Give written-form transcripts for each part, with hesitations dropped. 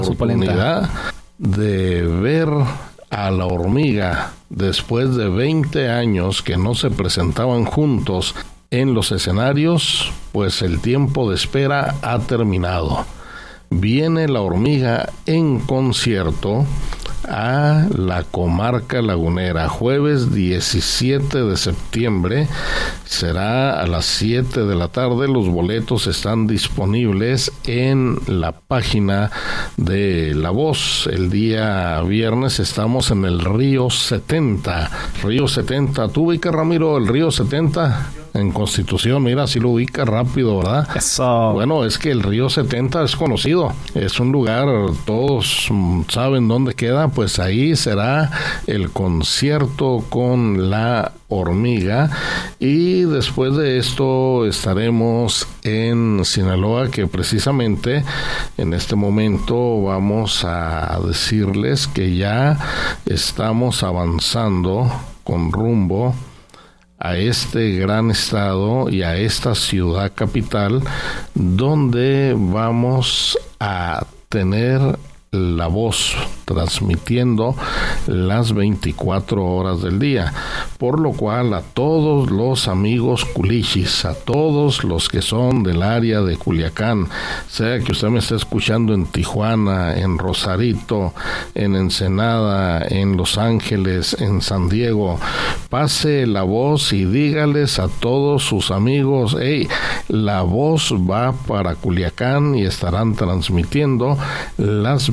oportunidad de ver a la hormiga después de 20 años que no se presentaban juntos en los escenarios, pues el tiempo de espera ha terminado. Viene la hormiga en concierto a la comarca lagunera, jueves 17 de septiembre, será a las 7 de la tarde. Los boletos están disponibles en la página de La Voz. El día viernes estamos en el Río 70. Río 70, ¿tú ubicas, Ramiro, el Río 70? En Constitución, mira, si lo ubica rápido, ¿verdad? Eso. Bueno, es que el Río 70 es conocido, es un lugar, todos saben dónde queda, pues ahí será el concierto con la hormiga. Y después de esto estaremos en Sinaloa, que precisamente en este momento vamos a decirles que ya estamos avanzando con rumbo a este gran estado y a esta ciudad capital, donde vamos a tener La Voz transmitiendo las 24 horas del día, por lo cual a todos los amigos culichis, a todos los que son del área de Culiacán, sea que usted me esté escuchando en Tijuana, en Rosarito, en Ensenada, en Los Ángeles, en San Diego, pase La Voz y dígales a todos sus amigos: hey, La Voz va para Culiacán y estarán transmitiendo las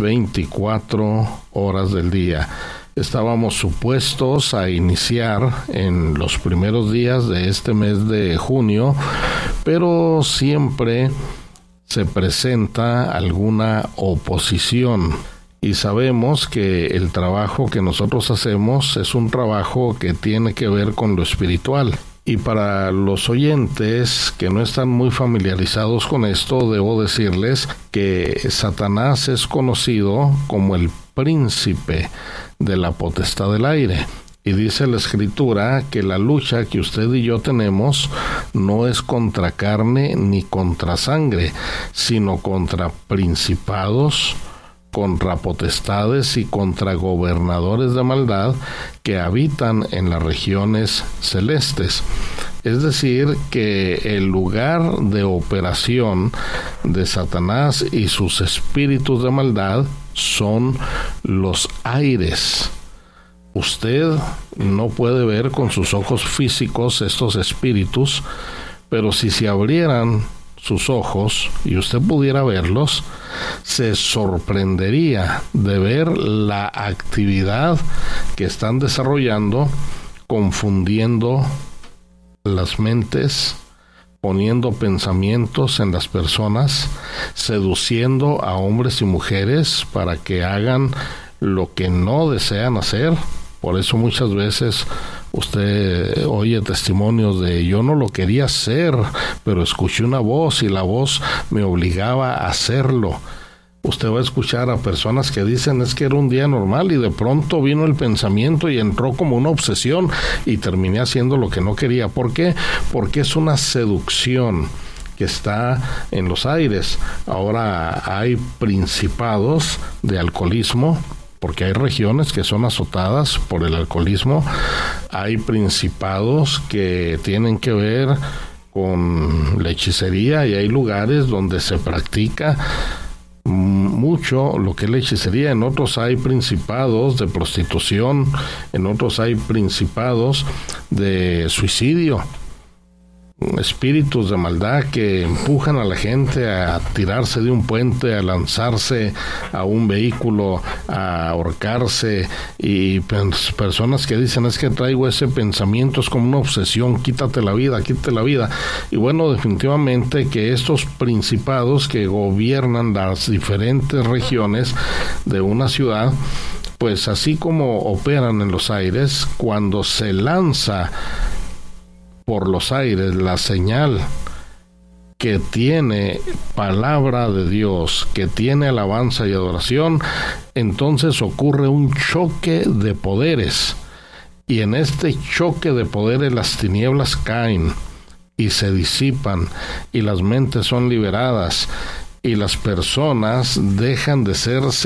24 horas del día. Estábamos supuestos a iniciar en los primeros días de este mes de junio, pero siempre se presenta alguna oposición. Y sabemos que el trabajo que nosotros hacemos es un trabajo que tiene que ver con lo espiritual. Y para los oyentes que no están muy familiarizados con esto, debo decirles que Satanás es conocido como el príncipe de la potestad del aire. Y dice la Escritura que la lucha que usted y yo tenemos no es contra carne ni contra sangre, sino contra principados, contra potestades y contra gobernadores de maldad que habitan en las regiones celestes. Es decir, que el lugar de operación de Satanás y sus espíritus de maldad son los aires. Usted no puede ver con sus ojos físicos estos espíritus, pero si se abrieran sus ojos y usted pudiera verlos, se sorprendería de ver la actividad que están desarrollando, confundiendo las mentes, poniendo pensamientos en las personas, seduciendo a hombres y mujeres para que hagan lo que no desean hacer. Por eso muchas veces usted oye testimonios de: yo no lo quería hacer, pero escuché una voz y la voz me obligaba a hacerlo. Usted va a escuchar a personas que dicen: es que era un día normal y de pronto vino el pensamiento y entró como una obsesión y terminé haciendo lo que no quería. ¿Por qué? Porque es una seducción que está en los aires. Ahora hay principados de alcoholismo, porque hay regiones que son azotadas por el alcoholismo. Hay principados que tienen que ver con la hechicería y hay lugares donde se practica mucho lo que es la hechicería. En otros hay principados de prostitución, en otros hay principados de suicidio, espíritus de maldad que empujan a la gente a tirarse de un puente, a lanzarse a un vehículo, a ahorcarse, y personas que dicen: es que traigo ese pensamiento, es como una obsesión, quítate la vida. Y bueno, definitivamente que estos principados que gobiernan las diferentes regiones de una ciudad, pues así como operan en los aires, cuando se lanza por los aires la señal que tiene palabra de Dios, que tiene alabanza y adoración, entonces ocurre un choque de poderes, y en este choque de poderes las tinieblas caen y se disipan y las mentes son liberadas y las personas dejan de ser